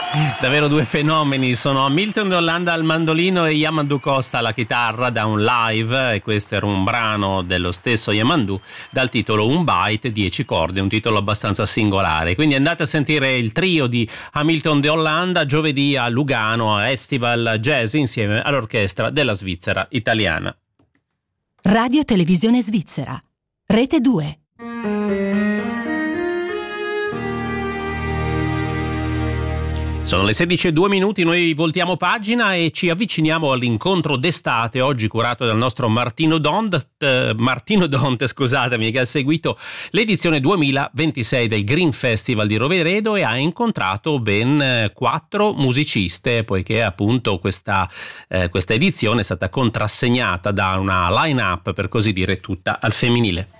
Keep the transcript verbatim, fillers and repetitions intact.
Davvero due fenomeni, sono Hamilton D'Hollanda al mandolino e Yamandu Costa alla chitarra da un live, e questo era un brano dello stesso Yamandu dal titolo Un Byte, dieci corde, un titolo abbastanza singolare. Quindi andate a sentire il trio di Hamilton D'Hollanda giovedì a Lugano a Estival Jazz insieme all'orchestra della Svizzera italiana. Radio Televisione Svizzera, Rete due. Sono le sedici e due minuti, noi voltiamo pagina e ci avviciniamo all'incontro d'estate, oggi curato dal nostro Martino Dont, eh, Martino Dont, scusatemi, che ha seguito l'edizione duemilaventisei del Green Festival di Roveredo e ha incontrato ben quattro musiciste, poiché appunto questa, eh, questa edizione è stata contrassegnata da una line-up, per così dire, tutta al femminile.